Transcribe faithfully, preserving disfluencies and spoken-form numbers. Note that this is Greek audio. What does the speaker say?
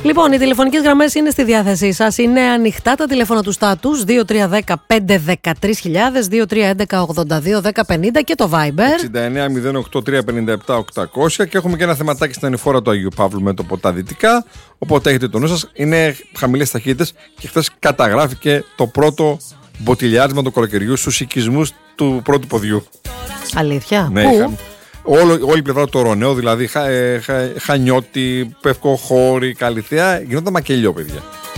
Λοιπόν, οι τηλεφωνικές γραμμές είναι στη διάθεσή σας. Είναι ανοιχτά τα τηλέφωνα του Στάτους δύο τρία ένα μηδέν πέντε ένα τρία χιλιάδες, δύο τρία ένα ογδόντα δύο δέκα πενήντα και το Viber εξήντα εννέα μηδέν οκτώ τρία πενήντα επτά οκτακόσια. Και έχουμε και ένα θεματάκι στην ανηφόρα του Αγίου Παύλου με το ποτά δυτικά. Οπότε έχετε το νου σας. Είναι χαμηλές ταχύτητες και χθες καταγράφηκε το πρώτο μποτιλιάρισμα του καλοκαιριού στους οικισμούς του πρώτου ποδιού. Αλήθεια? Ναι, είχα, όλο, όλη η πλευρά του Ρονέου, δηλαδή χα, ε, χα, Χανιώτη, Πευκοχώρη, Καλυθέα, γινόταν μακελιό, παιδιά.